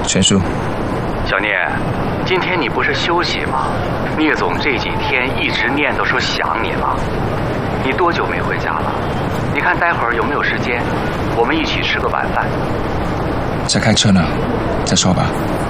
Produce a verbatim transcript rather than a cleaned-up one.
全叔， 小聂，今天你不是休息吗？聂总这几天一直念叨说想你了。你多久没回家了？你看待会儿有没有时间，我们一起吃个晚饭。 在开车呢，再说吧。